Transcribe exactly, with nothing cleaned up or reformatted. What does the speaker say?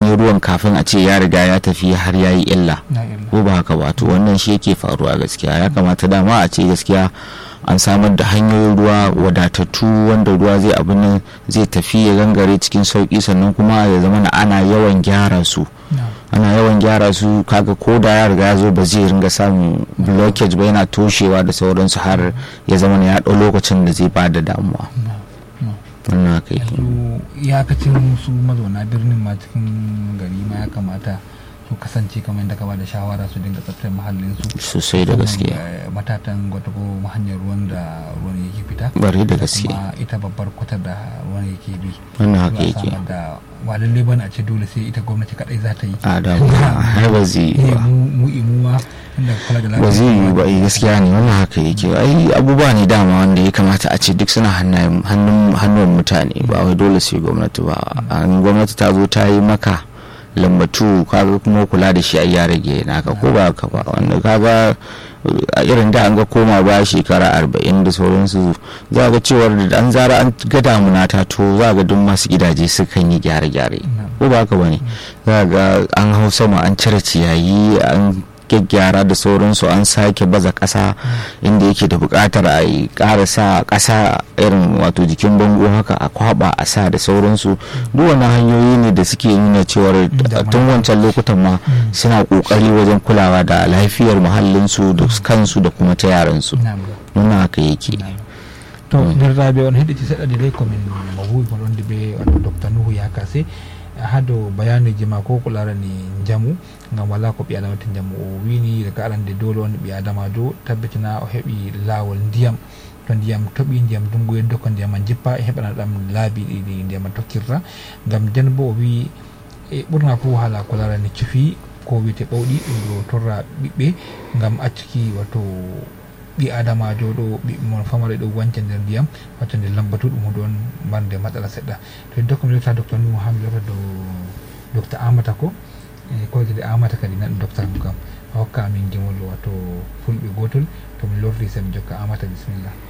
wani ruwan kafin a ce ya riga ya tafi har ya yi illa ko ba haka ba. To wannan shi yake faruwa gaskiya. Ya kamata dama a ce gaskiya an samar da hanyoyin ruwa wadatattu wanda ruwa zai abin nan zai tafi ya gangare cikin sauki, sannan kuma ya zama na ana yawan gyara su ana yawan gyara su kaga ko da ya riga ya zo ba zai ringa samun blockage ba, yana toshewa da sauransu har ya zama na ya ɗau lokacin da zai ba da damuwa. wannan haka yake. Iyakacin su mazauna birnin ma cikin gari ma ya kamata su kasance kamar da ka ba da shawara su dinga tsaftar muhallin su sosai da gaske. Matatan gwata ko hanyar ruwan da ruwan yake fita bari da gaske, kuma ita babbar kwatar da ruwan yake bi. wannan haka yake. Da ba lalle bane a ce dole sai ita gwamnati kadai za ta yi. a da har ba zai yi ba. mu imuwa inda kula da lafiya ba zai yi ba. gaskiya ne wannan haka yake. ai abubuwa ne dama wanda ya kamata a ce duk suna hannun hannun mutane, ba wai dole sai gwamnati ba. an gwamnati ta zo ta yi maka lambatu kaga kuma kula da shi ai ya rage naka ko ba ka ba. wanda kaga a irin da an ga koma ba shekara arba'in da sauransu za ga cewar da an zara an ga damuna ta to za ga duk masu gidaje sukan yi gyare-gyare ko ba ka bane. za ga an hau sama an cire ciyayi an gyaggyara da sauransu, an sake baza kasa inda yake da bukatar a yi ƙara sa kasa irin wato jikin bango haka a kwaba a sa da sauransu. duk wannan hanyoyi ne da suke nuna cewar tun wancan lokutan ma suna kokari wajen kulawa da lafiyar muhallinsu da kansu da kuma ta yaransu. wannan haka yake. to dirrabe on heddi seɗɗa de ko min mo huwi ko ɗon be docteur Nuhu Yakase hado bayanuji ma ko ko larani jamu ngam wala ko ɓi adamata jamu o wini daga arande dole on ɓi adamajo tabbitina o heɓi lawol ndiyam to ndiyam toɓi ndiyam dungu yeddo ko ndiyam man jippa e heɓana ɗam laabi ɗiɗi ndiyam man tokkirta ngam nden bo o wi e ɓurna fu haala ko larani cufi ko wiyete ɓawɗi ɗum ɗo torra ɓiɓɓe ngam accuki wato ɓi adamajo ɗo ɓiɓɓe mon famare ɗo wanca nder ndiyam wato nde lambatu ɗum ɗon marde matsala seɗɗa. to heddo komi lota docteur Nuhu hammi lota dow docteur Amata ko e koyde Amata kadi nan docteur kam hokka amin gimol wato fulɓe gotol to mi lorri sami jokka Amata bisimillah.